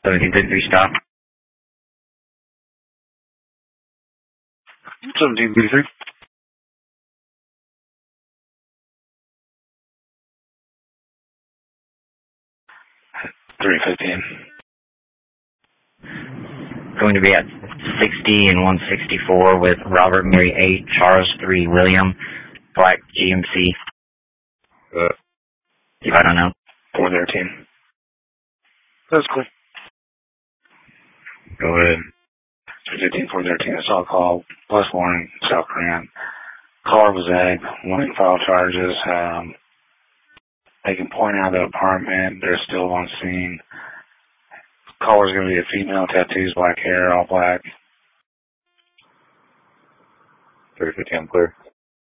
1753 stop. 1753. 315. Going to be at 60 and 164 with Robert Mary 8, Charles 3, William, Black GMC. I don't know. 413. That's cool. Go ahead. 315, 413. I saw a call. Plus warning, South Korean. Car was egged. Warning file charges. They can point out the apartment. They're still on scene. Caller's going to be a female, tattoos, black hair, all black. 315, I'm clear.